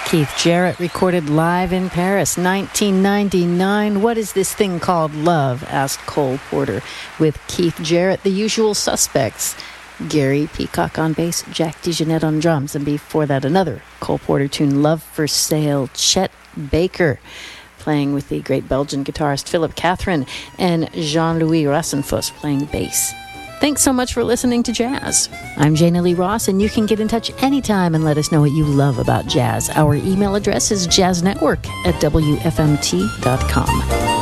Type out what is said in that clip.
Keith Jarrett, recorded live in Paris, 1999. What is this thing called love? Asked Cole Porter. With Keith Jarrett, The Usual Suspects. Gary Peacock on bass, Jack DeJohnette on drums. And before that, another Cole Porter tune, Love for Sale. Chet Baker playing with the great Belgian guitarist Philip Catherine, and Jean-Louis Rassenfuss playing bass. Thanks so much for listening to Jazz. I'm Jana Lee Ross, and you can get in touch anytime and let us know what you love about jazz. Our email address is jazznetwork@wfmt.com.